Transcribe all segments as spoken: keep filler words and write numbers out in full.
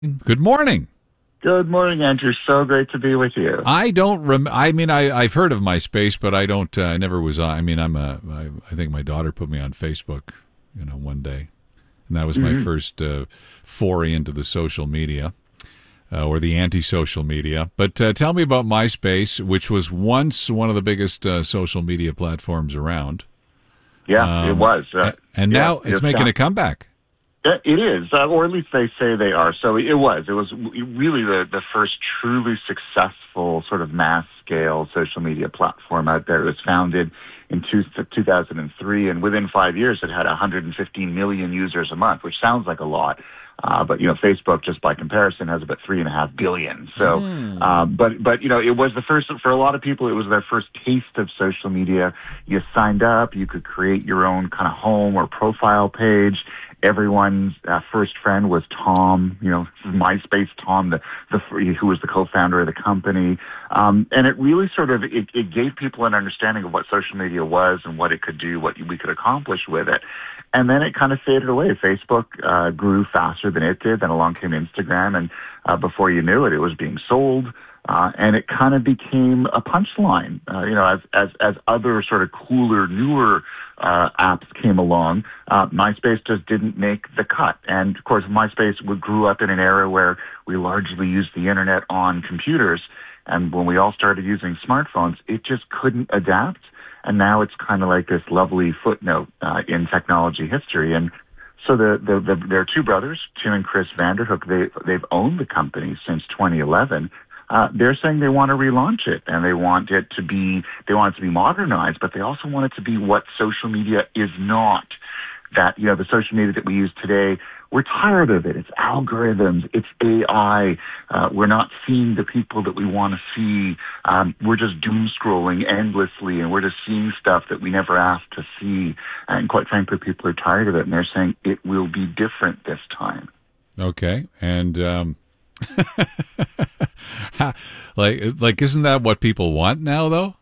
Good morning. Good morning, Andrew. So great to be with you. I don't rem- I mean, I, I've heard of MySpace, but I don't, uh, I never was on. I mean, I'm a, I, I think my daughter put me on Facebook, you know, one day. And that was my Mm-hmm. first uh, foray into the social media uh, or the anti-social media. But uh, tell me about MySpace, which was once one of the biggest uh, social media platforms around. Yeah, Um, it was. Uh, and yeah, now it's it's making not- a comeback. Yeah, It is, uh, or at least they say they are. So it was. It was really the, the first truly successful sort of mass-scale social media platform out there. It was founded in two, two thousand three, and within five years it had one hundred fifteen million users a month, which sounds like a lot. Uh, but, you know, Facebook, just by comparison, has about three and a half billion. So, Mm. um, but, but, you know, it was the first, for a lot of people, it was their first taste of social media. You signed up, you could create your own kind of home or profile page. Everyone's uh, first friend was Tom, you know, MySpace Tom, the, the who was the co-founder of the company. Um, and it really sort of, it, it gave people an understanding of what social media was and what it could do, what we could accomplish with it. And then it kind of faded away. Facebook uh, grew faster than it did. Then along came Instagram, and uh, before you knew it, it was being sold. Uh, and it kind of became a punchline, uh, you know, as, as, as other sort of cooler, newer, uh, apps came along, uh, MySpace just didn't make the cut. And of course, MySpace grew up in an era where we largely used the internet on computers. And when we all started using smartphones, it just couldn't adapt. And now it's kind of like this lovely footnote, uh, in technology history. And so the, the, the, there are two brothers, Tim and Chris Vanderhook. They, they've owned the company since twenty eleven. Uh, they're saying they want to relaunch it, and they want it to be, they want it to be modernized, but they also want it to be what social media is not. That, you know, the social media that we use today, we're tired of it. It's algorithms. It's A I. Uh, we're not seeing the people that we want to see. Um, we're just doom scrolling endlessly, and we're just seeing stuff that we never asked to see. And quite frankly, people are tired of it, and they're saying it will be different this time. Okay. And, um, like, like, isn't that what people want now, though?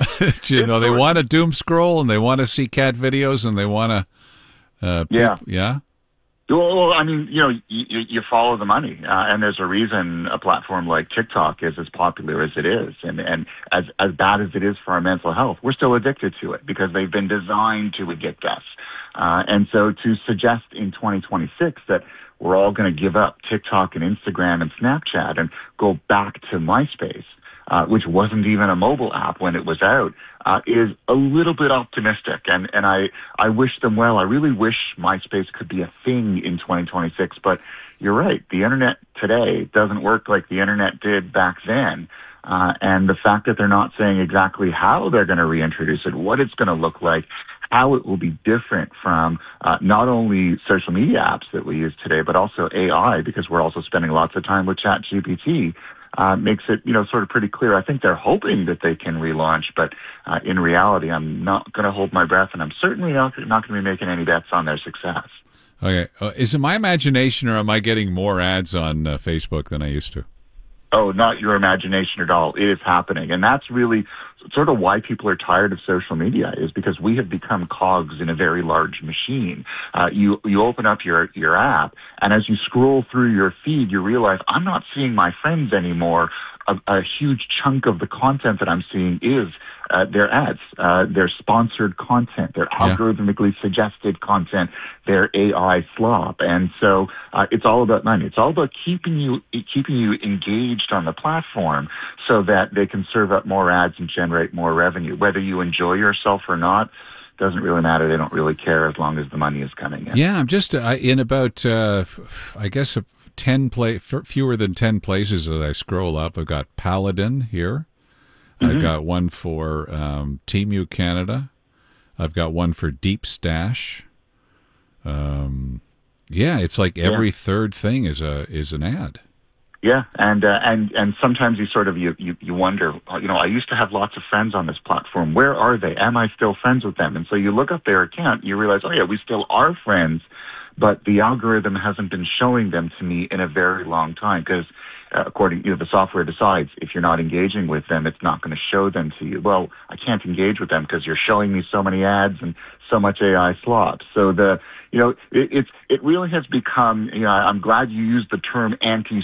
you know, they want to doom scroll, and they want to see cat videos, and they want to, uh, yeah, peop- yeah. Well, I mean, you know, you, you follow the money, uh, and there's a reason a platform like TikTok is as popular as it is, and and as as bad as it is for our mental health, we're still addicted to it because they've been designed to addict us. Uh, and so to suggest in twenty twenty-six that we're all going to give up TikTok and Instagram and Snapchat and go back to MySpace, uh, which wasn't even a mobile app when it was out, uh, is a little bit optimistic. And, and I, I wish them well. I really wish MySpace could be a thing in twenty twenty-six, but you're right. The internet today doesn't work like the internet did back then. Uh, and the fact that they're not saying exactly how they're going to reintroduce it, what it's going to look like, how it will be different from uh, not only social media apps that we use today, but also A I, because we're also spending lots of time with ChatGPT, uh, makes it, you know, sort of pretty clear. I think they're hoping that they can relaunch, but uh, in reality, I'm not going to hold my breath, and I'm certainly not, not going to be making any bets on their success. Okay. Uh, is it my imagination, or am I getting more ads on uh, Facebook than I used to? Oh, not your imagination at all. It is happening. And that's really sort of why people are tired of social media, is because we have become cogs in a very large machine. Uh, you, you open up your, your app, and as you scroll through your feed, you realize I'm not seeing my friends anymore. A, a huge chunk of the content that I'm seeing is uh, their ads, uh, their sponsored content, their Yeah. algorithmically suggested content, their A I slop. And so uh, it's all about money. It's all about keeping you keeping you engaged on the platform so that they can serve up more ads and generate more revenue. Whether you enjoy yourself or not doesn't really matter. They don't really care as long as the money is coming in. Yeah, I'm just uh, in about, uh, I guess, a ten play fewer than ten places as I scroll up. I've got Paladin here. Mm-hmm. I've got one for um, Temu Canada. I've got one for Deep Stash. Um, yeah, it's like every yeah. third thing is a is an ad. Yeah, and uh, and and sometimes you sort of you, you you wonder, you know, I used to have lots of friends on this platform. Where are they? Am I still friends with them? And so you look up their account, you realize, oh yeah, we still are friends, but the algorithm hasn't been showing them to me in a very long time because. Uh, according, you know, the software decides if you're not engaging with them, it's not going to show them to you. Well, I can't engage with them because you're showing me so many ads and so much A I slop. So the, you know, it, it's it really has become. You know, I'm glad you used the term anti